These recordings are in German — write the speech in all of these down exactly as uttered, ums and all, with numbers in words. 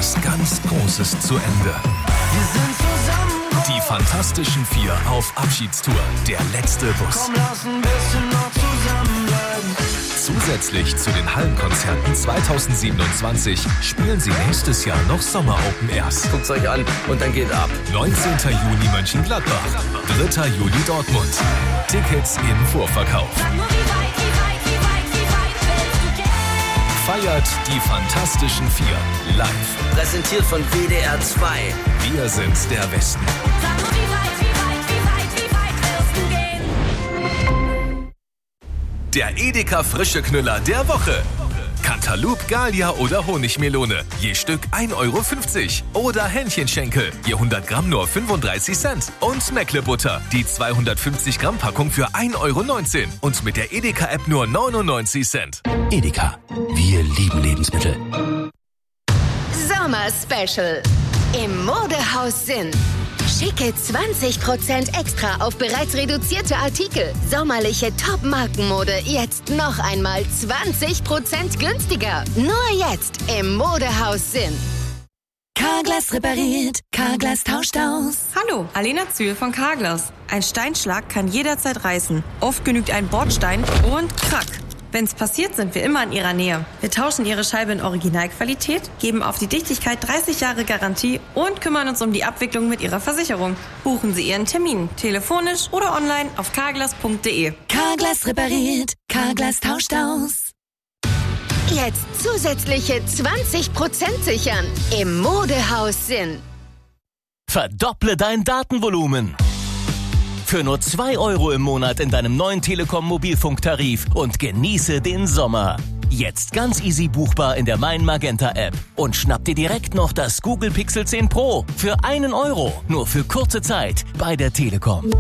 etwas ganz Großes zu Ende. Wir sind zusammen. Die Fantastischen Vier auf Abschiedstour. Der letzte Bus. Komm, lass ein bisschen noch zusammenbleiben. Zusätzlich zu den Hallenkonzerten zweitausendsiebenundzwanzig spielen sie nächstes Jahr noch Sommer-Open Airs. Guckt's euch an und dann geht ab. neunzehnten Juni Mönchengladbach, dritten Juli Dortmund. Tickets im Vorverkauf. Feiert die Fantastischen Vier live. Präsentiert von W D R zwei. Wir sind der Westen. Der Edeka Frische Knüller der Woche. Cantaloupe, Gallia oder Honigmelone. Je Stück ein Euro fünfzig. Oder Hähnchenschenkel. Je hundert Gramm nur fünfunddreißig Cent. Und Meckle-Butter. Die zweihundertfünfzig Gramm Packung für ein Euro neunzehn. Und mit der Edeka-App nur neunundneunzig Cent. Edeka. Wir lieben Lebensmittel. Sommer-Special. Im Modehaus Sinn. Schicke zwanzig Prozent extra auf bereits reduzierte Artikel. Sommerliche Top-Markenmode jetzt noch einmal zwanzig Prozent günstiger. Nur jetzt im Modehaus Sinn. Carglass repariert, Carglass tauscht aus. Hallo, Alena Zühl von Carglass. Ein Steinschlag kann jederzeit reißen. Oft genügt ein Bordstein und krack. Wenn's passiert, sind wir immer in Ihrer Nähe. Wir tauschen Ihre Scheibe in Originalqualität, geben auf die Dichtigkeit dreißig Jahre Garantie und kümmern uns um die Abwicklung mit Ihrer Versicherung. Buchen Sie Ihren Termin, telefonisch oder online auf carglass punkt de. Carglass repariert, Carglass tauscht aus. Jetzt zusätzliche zwanzig Prozent sichern im Modehaus Sinn. Verdopple dein Datenvolumen. Für nur zwei Euro im Monat in deinem neuen Telekom-Mobilfunktarif und genieße den Sommer. Jetzt ganz easy buchbar in der Mein Magenta App. Und schnapp dir direkt noch das Google Pixel zehn Pro für einen Euro. Nur für kurze Zeit bei der Telekom.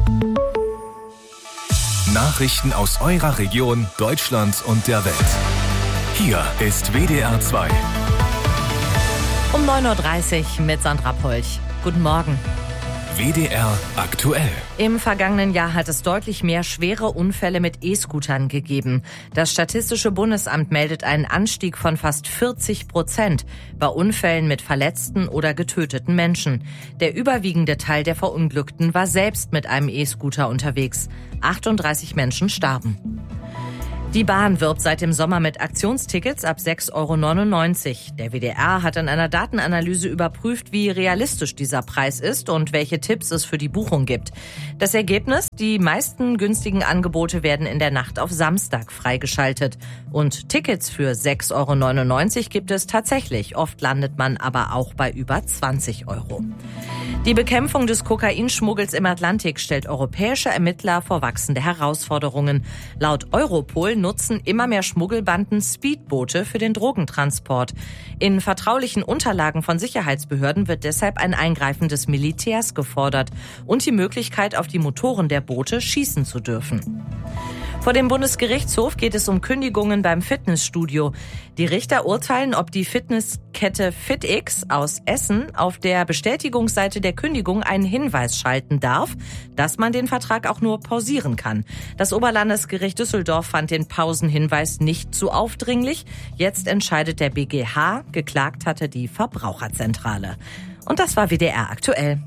Nachrichten aus eurer Region, Deutschland und der Welt. Hier ist W D R zwei. Um neun Uhr dreißig mit Sandra Polch. Guten Morgen. W D R aktuell. Im vergangenen Jahr hat es deutlich mehr schwere Unfälle mit E-Scootern gegeben. Das Statistische Bundesamt meldet einen Anstieg von fast vierzig Prozent bei Unfällen mit verletzten oder getöteten Menschen. Der überwiegende Teil der Verunglückten war selbst mit einem E-Scooter unterwegs. achtunddreißig Menschen starben. Die Bahn wirbt seit dem Sommer mit Aktionstickets ab sechs Euro neunundneunzig. Der W D R hat in einer Datenanalyse überprüft, wie realistisch dieser Preis ist und welche Tipps es für die Buchung gibt. Das Ergebnis? Die meisten günstigen Angebote werden in der Nacht auf Samstag freigeschaltet. Und Tickets für sechs Euro neunundneunzig gibt es tatsächlich. Oft landet man aber auch bei über zwanzig Euro. Die Bekämpfung des Kokainschmuggels im Atlantik stellt europäische Ermittler vor wachsende Herausforderungen. Laut Europol nutzen immer mehr Schmuggelbanden Speedboote für den Drogentransport. In vertraulichen Unterlagen von Sicherheitsbehörden wird deshalb ein Eingreifen des Militärs gefordert und die Möglichkeit, auf die Motoren der Boote schießen zu dürfen. Vor dem Bundesgerichtshof geht es um Kündigungen beim Fitnessstudio. Die Richter urteilen, ob die Fitnesskette FitX aus Essen auf der Bestätigungsseite der Kündigung einen Hinweis schalten darf, dass man den Vertrag auch nur pausieren kann. Das Oberlandesgericht Düsseldorf fand den Pausenhinweis nicht zu aufdringlich. Jetzt entscheidet der B G H. Geklagt hatte die Verbraucherzentrale. Und das war W D R aktuell.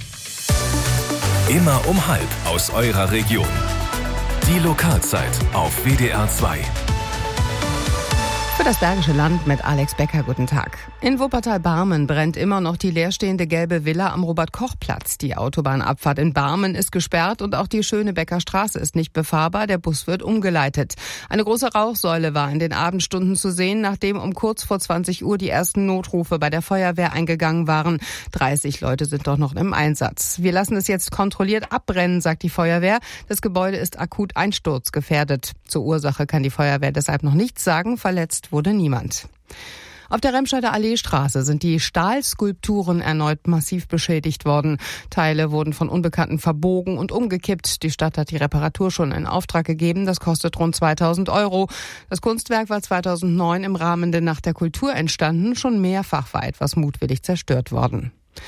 Immer um halb aus eurer Region. Die Lokalzeit auf W D R zwei. Für das Bergische Land mit Alex Becker, guten Tag. In Wuppertal-Barmen brennt immer noch die leerstehende gelbe Villa am Robert-Koch-Platz. Die Autobahnabfahrt in Barmen ist gesperrt und auch die Schönebecker Straße ist nicht befahrbar. Der Bus wird umgeleitet. Eine große Rauchsäule war in den Abendstunden zu sehen, nachdem um kurz vor zwanzig Uhr die ersten Notrufe bei der Feuerwehr eingegangen waren. dreißig Leute sind doch noch im Einsatz. Wir lassen es jetzt kontrolliert abbrennen, sagt die Feuerwehr. Das Gebäude ist akut einsturzgefährdet. Zur Ursache kann die Feuerwehr deshalb noch nichts sagen. Verletzt wurde niemand. Auf der Remscheider Alleestraße sind die Stahlskulpturen erneut massiv beschädigt worden. Teile wurden von Unbekannten verbogen und umgekippt. Die Stadt hat die Reparatur schon in Auftrag gegeben. Das kostet rund zweitausend Euro. Das Kunstwerk war zweitausendneun im Rahmen der Nacht der Kultur entstanden. Schon mehrfach war etwas mutwillig zerstört worden.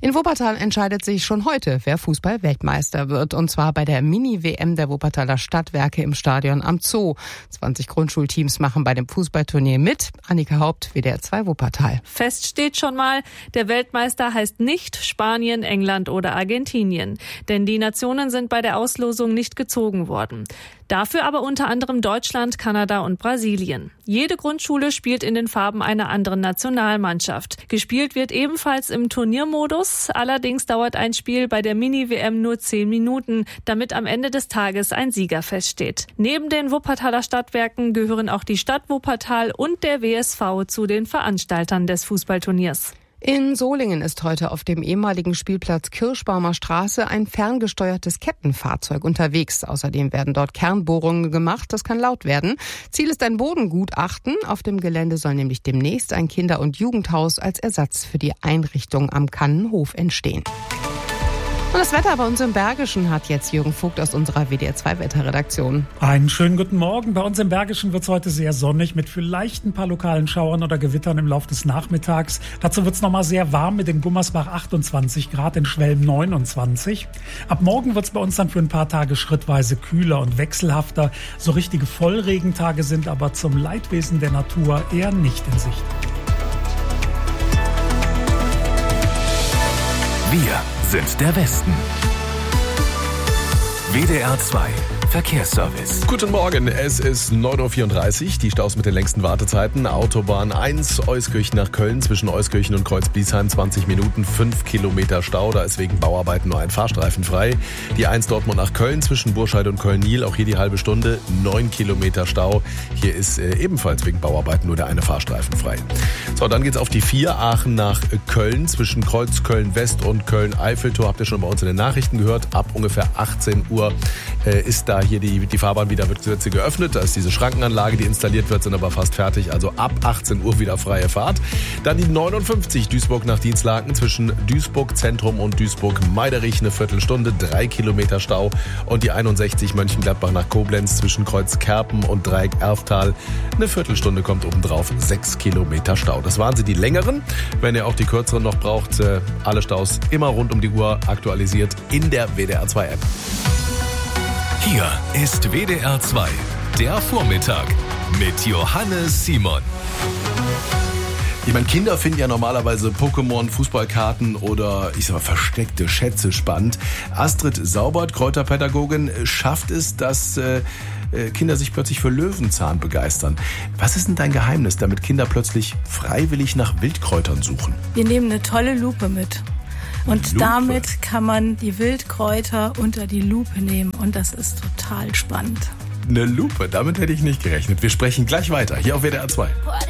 In Wuppertal entscheidet sich schon heute, wer Fußball-Weltmeister wird. Und zwar bei der Mini-W M der Wuppertaler Stadtwerke im Stadion am Zoo. zwanzig Grundschulteams machen bei dem Fußballturnier mit. Annika Haupt, W D R zwei Wuppertal. Fest steht schon mal, der Weltmeister heißt nicht Spanien, England oder Argentinien. Denn die Nationen sind bei der Auslosung nicht gezogen worden. Dafür aber unter anderem Deutschland, Kanada und Brasilien. Jede Grundschule spielt in den Farben einer anderen Nationalmannschaft. Gespielt wird ebenfalls im Turniermodus. Allerdings dauert ein Spiel bei der Mini-W M nur zehn Minuten, damit am Ende des Tages ein Sieger feststeht. Neben den Wuppertaler Stadtwerken gehören auch die Stadt Wuppertal und der W S V zu den Veranstaltern des Fußballturniers. In Solingen ist heute auf dem ehemaligen Spielplatz Kirschbaumer Straße ein ferngesteuertes Kettenfahrzeug unterwegs. Außerdem werden dort Kernbohrungen gemacht. Das kann laut werden. Ziel ist ein Bodengutachten. Auf dem Gelände soll nämlich demnächst ein Kinder- und Jugendhaus als Ersatz für die Einrichtung am Kannenhof entstehen. Und das Wetter bei uns im Bergischen hat jetzt Jürgen Vogt aus unserer W D R zwei Wetterredaktion. Einen schönen guten Morgen. Bei uns im Bergischen wird es heute sehr sonnig mit vielleicht ein paar lokalen Schauern oder Gewittern im Laufe des Nachmittags. Dazu wird es nochmal sehr warm mit in Gummersbach achtundzwanzig Grad, in Schwelm neunundzwanzig. Ab morgen wird es bei uns dann für ein paar Tage schrittweise kühler und wechselhafter. So richtige Vollregentage sind aber zum Leidwesen der Natur eher nicht in Sicht. Wir sind der Westen. W D R zwei Verkehrsservice. Guten Morgen, es ist neun Uhr vierunddreißig, die Staus mit den längsten Wartezeiten. Autobahn eins, Euskirchen nach Köln, zwischen Euskirchen und Kreuz-Bliesheim, zwanzig Minuten, fünf Kilometer Stau. Da ist wegen Bauarbeiten nur ein Fahrstreifen frei. Die eins Dortmund nach Köln, zwischen Burscheid und Köln-Niel, auch hier die halbe Stunde, neun Kilometer Stau. Hier ist äh, ebenfalls wegen Bauarbeiten nur der eine Fahrstreifen frei. So, dann geht's auf die vier, Aachen nach Köln, zwischen Kreuz Köln-West und Köln-Eiffeltor. Habt ihr schon bei uns in den Nachrichten gehört. Ab ungefähr achtzehn Uhr äh, ist da hier die, die Fahrbahn wieder, wird sie geöffnet. Da ist diese Schrankenanlage, die installiert wird, sind aber fast fertig. Also ab achtzehn Uhr wieder freie Fahrt. Dann die neunundfünfzig, Duisburg nach Dienstlaken, zwischen Duisburg Zentrum und Duisburg Meiderich, eine Viertelstunde, drei Kilometer Stau. Und die einundsechzig, Mönchengladbach nach Koblenz, zwischen Kreuz Kerpen und Dreieck Erftal, eine Viertelstunde kommt obendrauf, sechs Kilometer Stau. Das waren sie die längeren. Wenn ihr auch die kürzeren noch braucht, alle Staus immer rund um die Uhr aktualisiert in der W D R zwei App. Hier ist W D R zwei, der Vormittag mit Johannes Simon. Ich meine, Kinder finden ja normalerweise Pokémon, Fußballkarten oder, ich sag mal, versteckte Schätze spannend. Astrid Saubert, Kräuterpädagogin, schafft es, dass äh, Kinder sich plötzlich für Löwenzahn begeistern. Was ist denn dein Geheimnis, damit Kinder plötzlich freiwillig nach Wildkräutern suchen? Wir nehmen eine tolle Lupe mit. Und Lupe. Damit kann man die Wildkräuter unter die Lupe nehmen. Und das ist total spannend. Eine Lupe, damit hätte ich nicht gerechnet. Wir sprechen gleich weiter, hier auf W D R zwei.